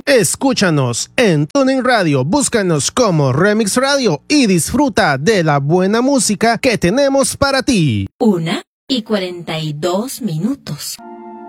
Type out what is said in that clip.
Escúchanos en TuneIn Radio, búscanos como Remix Radio y disfruta de la buena música que tenemos para ti. 1:42.